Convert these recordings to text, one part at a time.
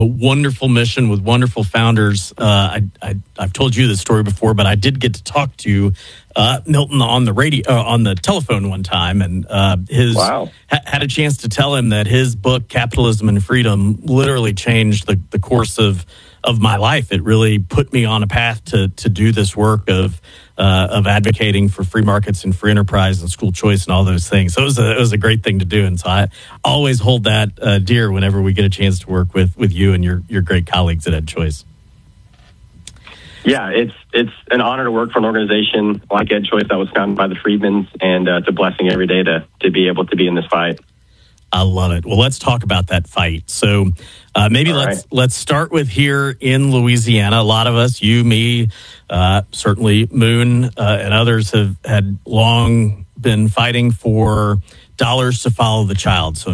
A wonderful mission with wonderful founders. I've told you this story before, but I did get to talk to Milton on the radio, on the telephone one time, and had a chance to tell him that his book, Capitalism and Freedom, literally changed the course of my life. It really put me on a path to do this work of advocating for free markets and free enterprise and school choice and all those things. So it was a great thing to do, and so I always hold that dear whenever we get a chance to work with you and your great colleagues at EdChoice. Yeah, it's an honor to work for an organization like EdChoice that was founded by the Friedmans, and it's a blessing every day to be able to be in this fight. I love it. Well, let's talk about that fight. So maybe let's start with here in Louisiana. A lot of us, you, me, certainly Moon, and others have had long been fighting for dollars to follow the child. So in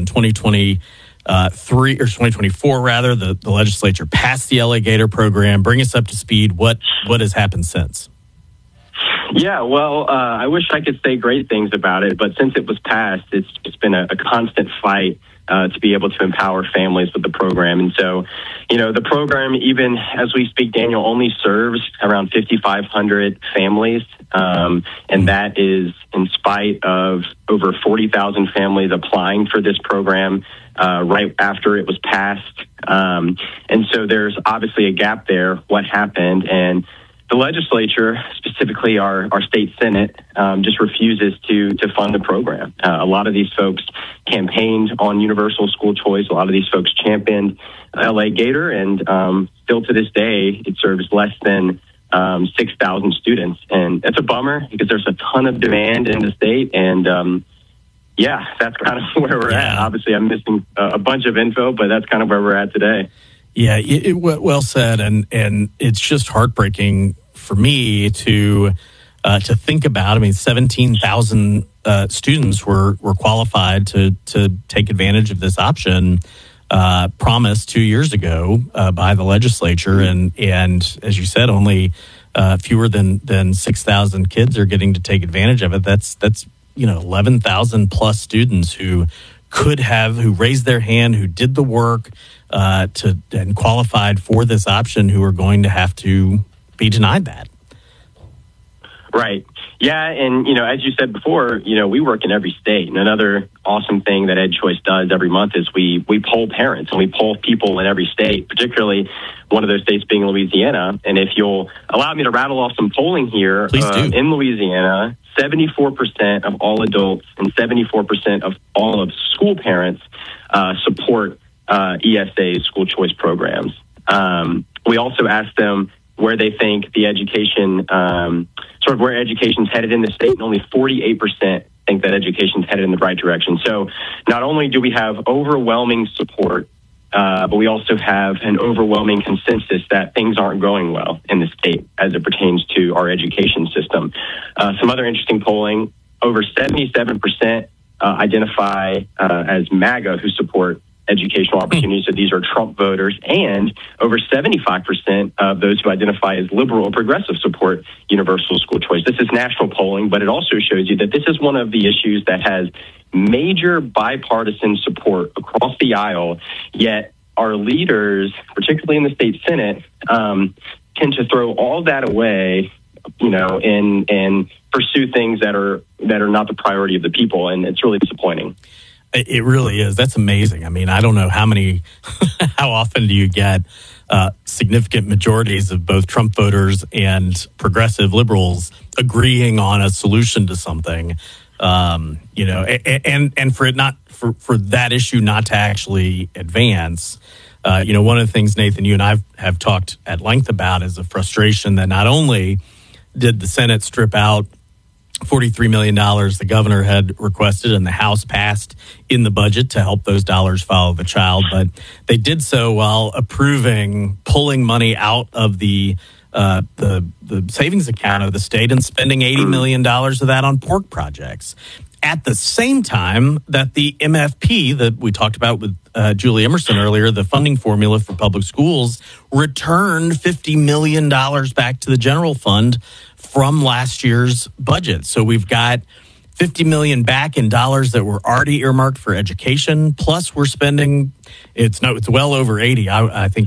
2024, rather, the legislature passed the LA Gator program. Bring us up to speed. What has happened since? Yeah, well, I wish I could say great things about it, but since it was passed, it's been a constant fight to be able to empower families with the program. And so, the program, even as we speak, Daniel, only serves around 5,500 families, and that is in spite of over 40,000 families applying for this program right after it was passed. And so there's obviously a gap there, what happened, and the legislature, specifically our state Senate, just refuses to fund the program. A lot of these folks campaigned on universal school choice. A lot of these folks championed LA Gator, and still to this day, it serves less than 6,000 students. And it's a bummer because there's a ton of demand in the state. And that's kind of where we're at. Obviously, I'm missing a bunch of info, but that's kind of where we're at today. Yeah, well said, and it's just heartbreaking for me to think about. I mean, 17,000 students were qualified to take advantage of this option promised 2 years ago by the legislature, and as you said, only fewer than 6,000 kids are getting to take advantage of it. That's 11,000 plus students who raised their hand, who did the work and qualified for this option, who are going to have to be denied that. Right. Yeah. And, as you said before, we work in every state. And another awesome thing that EdChoice does every month is we poll parents, and we poll people in every state, particularly one of those states being Louisiana. And if you'll allow me to rattle off some polling here, in Louisiana, 74% of all adults and 74% of all of school parents support ESA school choice programs. We also asked them where they think the education, where education's headed in the state, and only 48% think that education's headed in the right direction. So not only do we have overwhelming support, but we also have an overwhelming consensus that things aren't going well in the state as it pertains to our education system. Some other interesting polling, over 77% identify as MAGA who support educational opportunities. So these are Trump voters, and over 75% of those who identify as liberal or progressive support universal school choice. This is national polling, but it also shows you that this is one of the issues that has major bipartisan support across the aisle, yet our leaders, particularly in the state Senate, tend to throw all that away, and pursue things that are not the priority of the people, and it's really disappointing. It really is. That's amazing. I mean, I don't know how often do you get significant majorities of both Trump voters and progressive liberals agreeing on a solution to something, and for it not for that issue not to actually advance. One of the things, Nathan, you and I have talked at length about is the frustration that not only did the Senate strip out $43 million the governor had requested and the House passed in the budget to help those dollars follow the child, but they did so while pulling money out of the savings account of the state and spending $80 million of that on pork projects. At the same time that the MFP that we talked about with Julie Emerson earlier, the funding formula for public schools, returned $50 million back to the general fund from last year's budget. So we've got $50 million back in dollars that were already earmarked for education. Plus, we're spending it's well over 80. I think